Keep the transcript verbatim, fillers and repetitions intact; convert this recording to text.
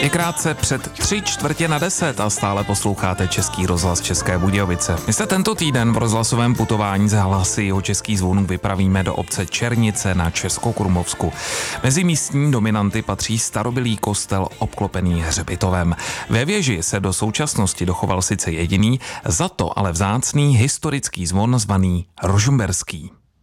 Je krátce před tři čtvrtě na deset a stále posloucháte Český rozhlas České Budějovice. My se tento týden v rozhlasovém putování za hlasy Jihočeských zvonů vypravíme do obce Černice na Českokrumlovsku. Mezi místní dominanty patří starobylý kostel obklopený hřbitovem. Ve věži se do současnosti dochoval sice jediný, za to ale vzácný historický zvon zvaný Rožmberský.